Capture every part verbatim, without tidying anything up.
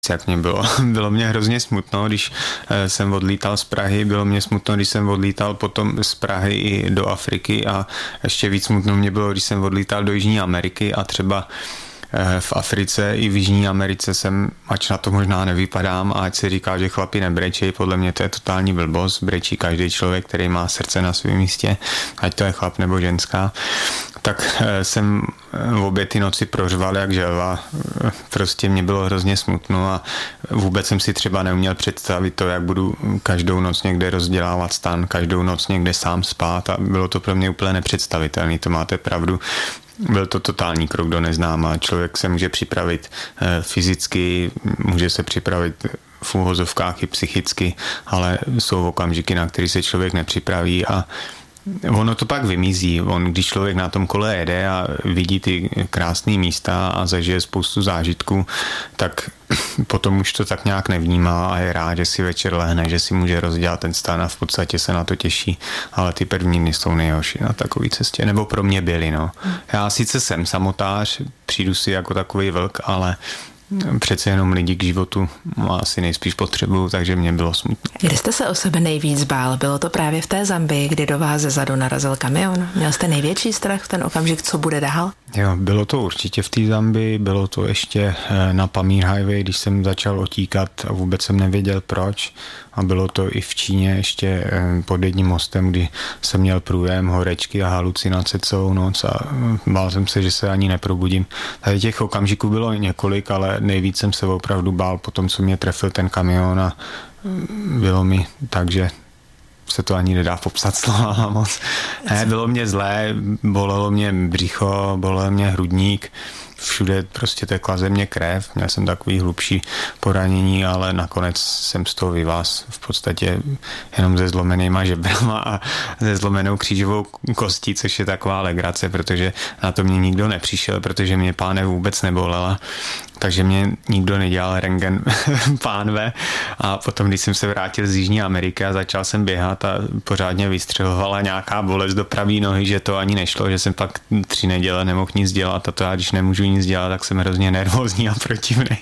Jak mě bylo. Bylo mě hrozně smutno, když jsem odlítal z Prahy, bylo mě smutno, když jsem odlítal potom z Prahy i do Afriky a ještě víc smutno mě bylo, když jsem odlítal do Jižní Ameriky a třeba v Africe i v Jižní Americe jsem, ač na to možná nevypadám a ať se říká, že chlapi nebrečí, podle mě to je totální blbost, brečí každý člověk, který má srdce na svém místě, ať to je chlap nebo ženská, tak jsem v obě ty noci prořval jak želva, prostě mě bylo hrozně smutno a vůbec jsem si třeba neuměl představit to, jak budu každou noc někde rozdělávat stan, každou noc někde sám spát a bylo to pro mě úplně nepředstavitelné, to máte pravdu. Byl to totální krok do neznáma. Člověk se může připravit fyzicky, může se připravit v úvozovkách i psychicky, ale jsou okamžiky, na který se člověk nepřipraví a ono to pak vymizí. On, když člověk na tom kole jede a vidí ty krásné místa a zažije spoustu zážitků, tak potom už to tak nějak nevnímá a je rád, že si večer lehne, že si může rozdělat ten stan a v podstatě se na to těší. Ale ty první dny jsou nejhorší na takové cestě. Nebo pro mě byly, no. Já sice jsem samotář, přijdu si jako takový vlk, ale přece jenom lidi k životu asi nejspíš potřebuju, takže mě bylo smutno. Kde jste se o sebe nejvíc bál? Bylo to právě v té Zambii, kdy do vás zezadu narazil kamion? Měl jste největší strach v ten okamžik, co bude dál? Jo, bylo to určitě v té Zambii, bylo to ještě na Pamír Highway, když jsem začal otíkat a vůbec jsem nevěděl proč. A bylo to i v Číně ještě pod jedním mostem, kdy jsem měl průjem, horečky a halucinace celou noc a bál jsem se, že se ani neprobudím. Tady těch okamžiků bylo několik, ale nejvíc jsem se opravdu bál po tom, co mě trefil ten kamion a bylo mi tak, že se to ani nedá popsat slova moc. Ne, bylo mě zlé, bolelo mě břicho, bolel mě hrudník, všude prostě tekla ze mě krev, měl jsem takový hlubší poranění, ale nakonec jsem z toho vyvázl v podstatě jenom se zlomenýma žebrama a se zlomenou křížovou kostí, což je taková legrace, protože na to mě nikdo nepřišel, protože mě pánev vůbec nebolela, takže mě nikdo nedělal rentgen pánve a potom, když jsem se vrátil z Jižní Ameriky a začal jsem běhat a pořádně vystřelovala nějaká bolest do pravé nohy, že to ani nešlo, že jsem pak tři neděle nemohl nic dělat a to já, když nemůžu nic dělat, tak jsem hrozně nervózní a protivný.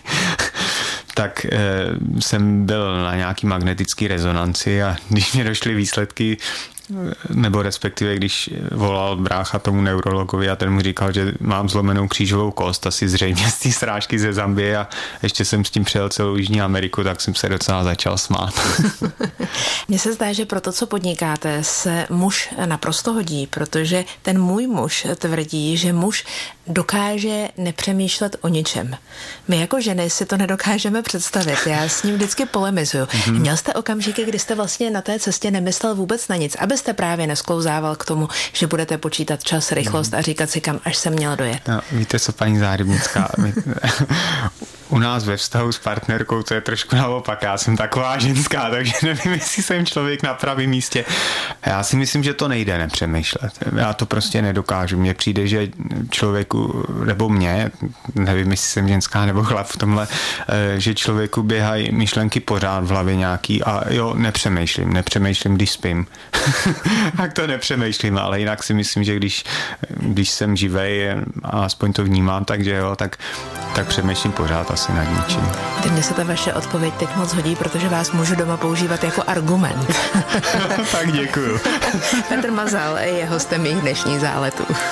tak e, jsem byl na nějaký magnetický rezonanci a když mě došly výsledky, nebo respektive když volal brácha tomu neurologovi a ten mu říkal, že mám zlomenou křížovou kost, asi zřejmě z té srážky ze Zambie a ještě jsem s tím přijel celou Jižní Ameriku, tak jsem se docela začal smát. Mně se zdá, že pro to, co podnikáte, se muž naprosto hodí, protože ten můj muž tvrdí, že muž dokáže nepřemýšlet o ničem. My jako ženy si to nedokážeme představit. Já s ním vždycky polemizuju. Mm-hmm. Měl jste okamžiky, kdy jste vlastně na té cestě nemyslel vůbec na nic, abyste právě nesklouzával k tomu, že budete počítat čas, rychlost a říkat si, kam až jsem měl dojet. No, víte co, paní Záhřebnická, my, u nás ve vztahu s partnerkou to je trošku naopak. Já jsem taková ženská, takže nevím, jestli jsem člověk na pravém místě. Já si myslím, že to nejde nepřemýšlet. Já to prostě nedokážu. Mně přijde, že člověku, nebo mě, nevím, jestli jsem ženská nebo chlap v tomhle, že člověku běhají myšlenky pořád v hlavě nějaký a jo, nepřemýšlím, nepřemýšlím, když spím. Tak to nepřemýšlím, ale jinak si myslím, že když, když jsem živej a aspoň to vnímám, takže jo, tak, tak přemýšlím pořád asi nad ničím. Mně se ta vaše odpověď teď moc hodí, protože vás můžu doma používat jako argument. Tak děkuju. Petr Mazal je hostem mých dnešních záletů.